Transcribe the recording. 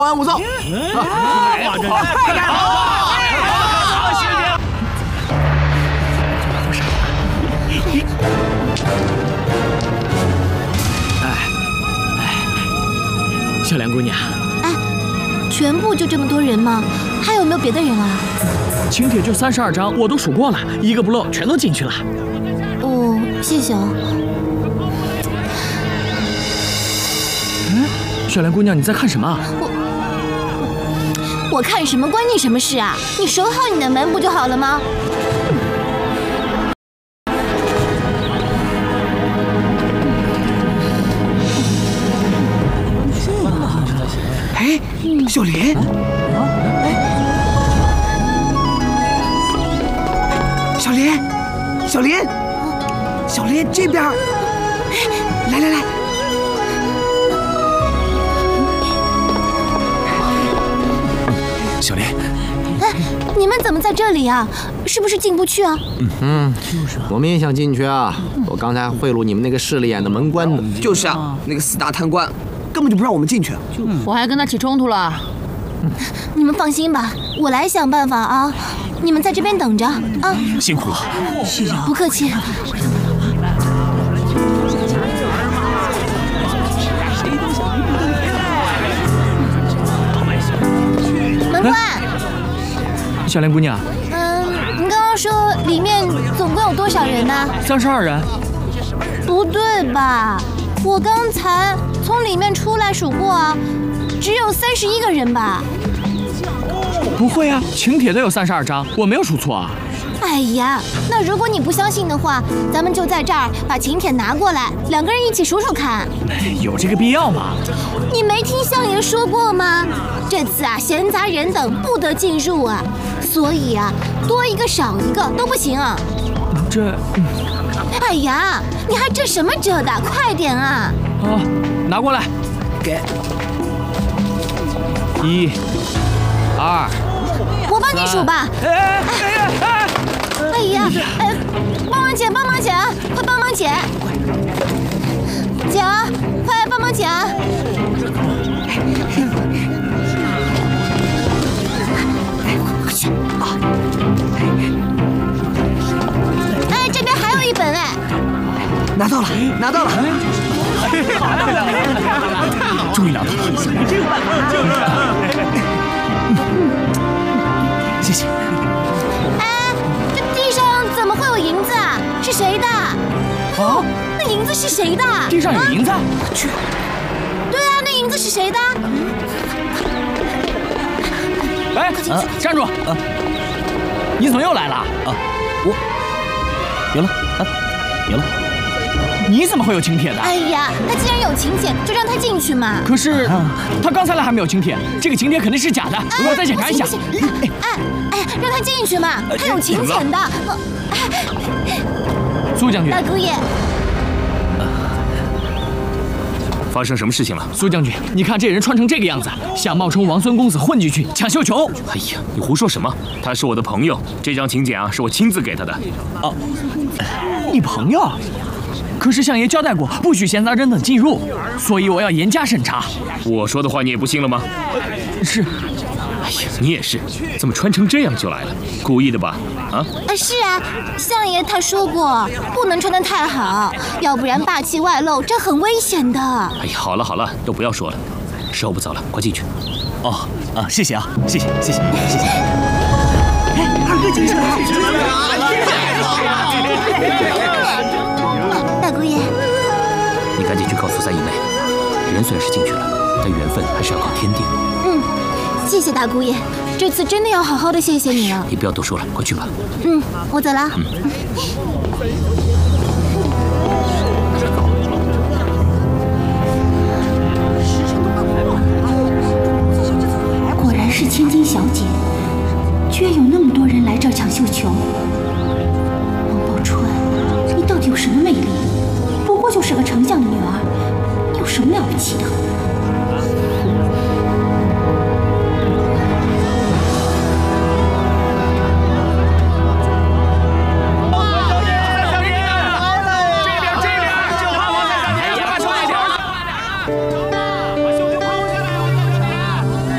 安无躁。 太干了！ 小莲姑娘， 哎，全部就这么多人吗？还有没有别的人啊？ 请帖就32张，我都数过了，一个不漏，全都进去了。 哦，谢谢啊。 小莲姑娘，你在看什么？ 我看什么关你什么事啊？你守好你的门不就好了吗？ 哎，小莲，小莲，小莲，小莲这边，来来来。 小莲， 哎，你们怎么在这里啊？是不是进不去啊？ 我们也想进去啊！我刚才贿赂你们那个势利眼的门官呢。 就是啊，那个死大贪官根本就不让我们进去。 我还跟他起冲突了。 你们放心吧，我来想办法啊！你们在这边等着啊！ 辛苦了， 不客气。门官， 小莲姑娘你刚刚说里面总共有多少人呢 ？32人。 不对吧？我刚才从里面出来数过啊，只有31个人吧？ 不会啊，请帖都有32张，我没有数错啊。 哎呀，那如果你不相信的话，咱们就在这儿把请帖拿过来，两个人一起数数看。 有这个必要吗？ 你没听相爷说过吗？这次啊，闲杂人等不得进入啊，所以啊，多一个少一个都不行啊。 这…… 哎呀，你还遮什么遮的？快点啊！ 好，拿过来。 给。 1、2。 我帮你数吧。哎呀，帮忙捡，帮忙捡啊！快帮忙捡！捡啊！快帮忙捡啊！快去啊！哎，这边还有一本哎。 拿到了，拿到了！ 终于拿到了，谢谢。 哎，这地上怎么会有银子啊？是谁的？ 啊？ 那银子是谁的？ 地上有银子？ 去！ 对啊，那银子是谁的？ 哎，站住！你怎么又来了？ 我有了有了。 你怎么会有请帖的？ 哎呀，他既然有请帖，就让他进去嘛。 可是他刚才来还没有请帖，这个请帖肯定是假的。我再检查一下。 哎，让他进去嘛，他有请柬的。 苏将军， 大姑爷， 发生什么事情了？ 苏将军，你看这人穿成这个样子，想冒充王孙公子混进去抢绣球。 哎呀，你胡说什么？他是我的朋友，这张请柬啊是我亲自给他的。 哦，你朋友？可是相爷交代过，不许闲杂人等进入，所以我要严加审查。 我说的话你也不信了吗？ 是。 哎呀，你也是，怎么穿成这样就来了？故意的吧？啊？ 是啊，相爷他说过，不能穿得太好，要不然霸气外露，这很危险的。 哎呀，好了好了，都不要说了，时候不早了，快进去。 哦啊，谢谢啊，谢谢谢谢谢谢。 哎，二哥进去了！ 大姑爷， 你赶紧去告诉三姨妹，人虽然是进去了，但缘分还是要靠天定。 谢谢大姑爷，这次真的要好好的谢谢你了。 你不要多说了，快去吧。 我走了。 果然是千金小姐，居然有那么多人来这儿抢绣球。